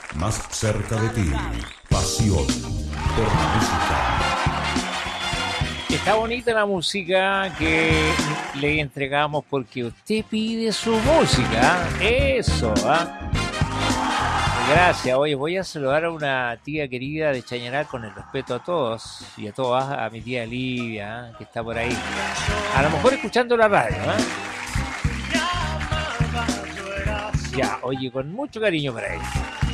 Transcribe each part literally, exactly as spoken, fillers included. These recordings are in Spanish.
más cerca de ti. Pasión por la música. Está bonita la música que le entregamos porque usted pide su música. Eso, ¿ah? Gracias. Oye, voy a saludar a una tía querida de Chañaral con el respeto a todos y a todas, a mi tía Livia, ¿eh? Que está por ahí. A lo mejor escuchando la radio, ¿eh? Ya, oye, con mucho cariño para ella.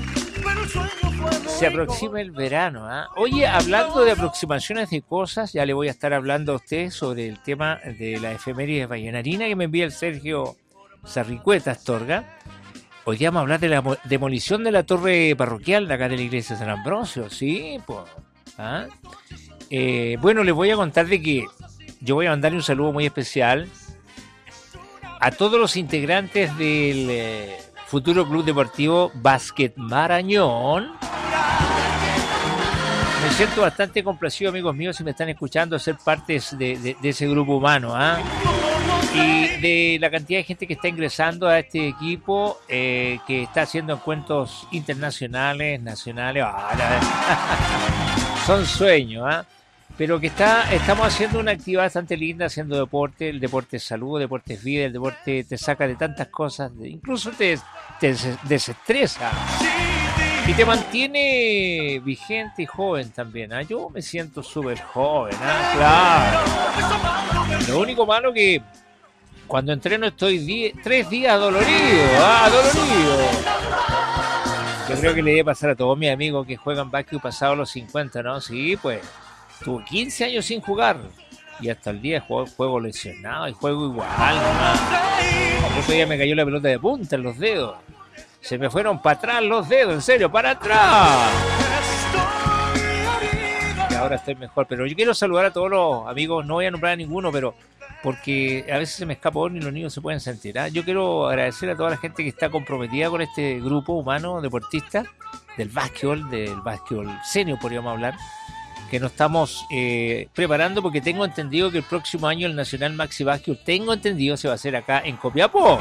Se aproxima el verano, ¿eh? Oye, hablando de aproximaciones de cosas, ya le voy a estar hablando a usted sobre el tema de la efeméride vallenarina que me envía el Sergio Sarricueta Astorga. Hoy día vamos a hablar de la demolición de la torre parroquial de acá de la iglesia de San Ambrosio, ¿sí? Pues, ¿ah? eh, bueno, les voy a contar de que yo voy a mandarle un saludo muy especial a todos los integrantes del eh, futuro Club Deportivo Básquet Marañón. Me siento bastante complacido, amigos míos, si me están escuchando, ser parte de, de, de ese grupo humano, ¿ah? Y de la cantidad de gente que está ingresando a este equipo, eh, que está haciendo encuentros internacionales, nacionales, son sueños, ¿eh? Pero que está, estamos haciendo una actividad bastante linda, haciendo deporte. El deporte es salud, el deporte es vida, el deporte te saca de tantas cosas, incluso te, te desestresa y te mantiene vigente y joven también, ¿eh? Yo me siento súper joven, ¿eh? Claro. Lo único malo que cuando entreno estoy die- tres días dolorido, ah, dolorido. Yo creo que le debe pasar a todos mis amigos que juegan básquet pasados los cincuenta, ¿no? Sí, pues, tuve quince años sin jugar y hasta el día juego, juego lesionado y juego igual, ¿no? El otro día me cayó la pelota de punta en los dedos. Se me fueron para atrás los dedos, en serio, para atrás. Y ahora estoy mejor, pero yo quiero saludar a todos los amigos, no voy a nombrar a ninguno, pero porque a veces se me escapa uno y los niños se pueden sentir, ¿eh? Yo quiero agradecer a toda la gente que está comprometida con este grupo humano deportista del básquetbol, del básquetbol senior, podríamos hablar, que nos estamos eh, preparando porque tengo entendido que el próximo año el Nacional Maxi Básquetbol, tengo entendido, se va a hacer acá en Copiapó.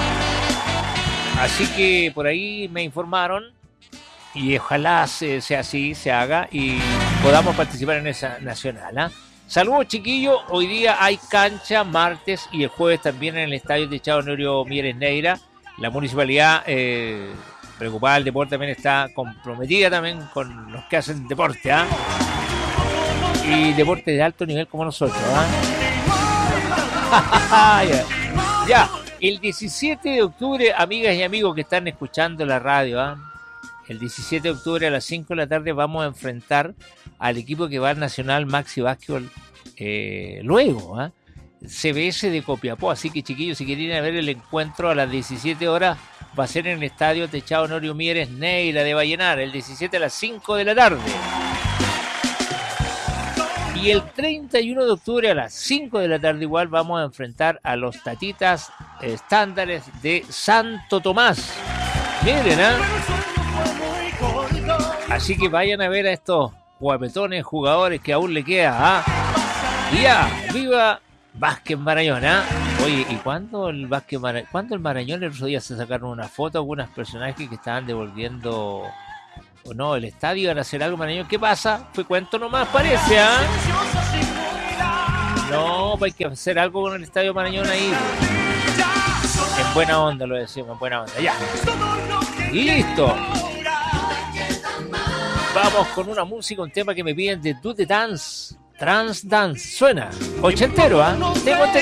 Así que por ahí me informaron y ojalá se, sea así, se haga y podamos participar en esa nacional, ¿eh? Saludos, chiquillos. Hoy día hay cancha martes y el jueves también en el estadio techado Honorio Mieres Neira. La municipalidad, eh, preocupada del deporte, también está comprometida también con los que hacen deporte, ¿ah? ¿eh? Y deporte de alto nivel como nosotros, ¿ah? ¿eh? ya. ya, el diecisiete de octubre, amigas y amigos que están escuchando la radio, ¿ah? ¿eh? El diecisiete de octubre a las cinco de la tarde vamos a enfrentar al equipo que va al Nacional Maxi Básquetbol eh, luego, ¿eh? C B S de Copiapó. Así que, chiquillos, si quieren ir a ver el encuentro a las diecisiete horas, va a ser en el estadio techado Honorio Mieres Neira de Vallenar, el diecisiete a las cinco de la tarde. Y el treinta y uno de octubre a las cinco de la tarde igual vamos a enfrentar a los Tatitas Estándares de Santo Tomás. Miren, ¿eh? Así que vayan a ver a estos guapetones jugadores que aún le queda, ¿ah? ¿eh? ¡Ya! ¡Viva Básquet Marañón! ¿eh? Oye, ¿y cuándo el Básquet Marañón? ¿Cuándo el Marañón el otro día se sacaron una foto? Algunos personajes que estaban devolviendo, o no, el estadio, iban a hacer algo Marañón. ¿Qué pasa? Fue cuento nomás, parece, ¿ah? ¿eh? No, pues hay que hacer algo con el estadio Marañón ahí. En buena onda lo decimos, en buena onda. Ya. Y listo. Vamos con una música, un tema que me piden de Do The Dance, Trans Dance. Suena ochentero, ¿ah? ¿eh? Tengo